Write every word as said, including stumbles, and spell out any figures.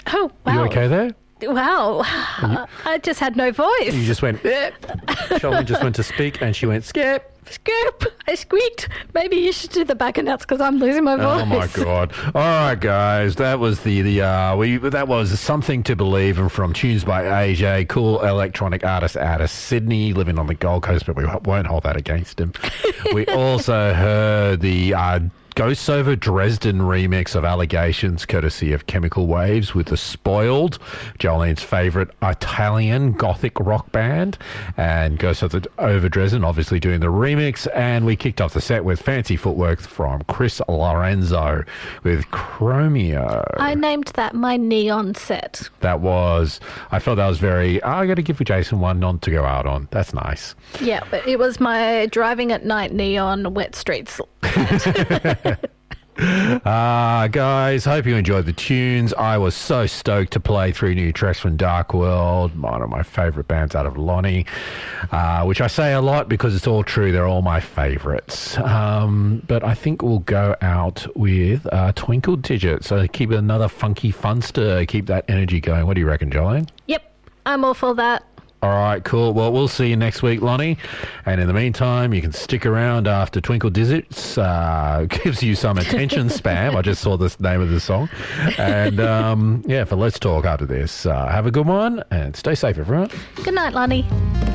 Oh, wow. You okay there? Wow. I just had no voice. You just went, eh. Charlene just went to speak and she went, skip. Skip. I squeaked. Maybe you should do the back and nuts because I'm losing my voice. Oh my God! All right, guys, that was the the uh, we that was Something to Believe, and from Tunes by A J, cool electronic artist out of Sydney, living on the Gold Coast, but we won't hold that against him. We also heard the Uh, Ghosts Over Dresden remix of Allegations, courtesy of Chemical Waves, with The Spoiled, Jolene's favourite Italian gothic rock band, and Ghosts Over Dresden obviously doing the remix. And we kicked off the set with Fancy Footwork from Chris Lorenzo with Chromeo. I named that my neon set. That was, I felt that was very, oh, I got to give Jason one nod to go out on. That's nice. Yeah, but it was my driving at night neon wet streets. Ah, uh, guys, hope you enjoyed the tunes. I was so stoked to play three new tracks from Dark World, one of my favourite bands out of Lonnie, uh, which I say a lot because it's all true. They're all my favourites. Um, but I think we'll go out with uh, Twinkle Digit. So keep another funky funster, keep that energy going. What do you reckon, Jolene? Yep, I'm all for that. All right, cool. Well, we'll see you next week, Lonnie. And in the meantime, you can stick around after Twinkle Digits uh, gives you some attention spam. I just saw the name of the song. And, um, yeah, for Let's Talk after this. Uh, have a good one and stay safe, everyone. Good night, Lonnie.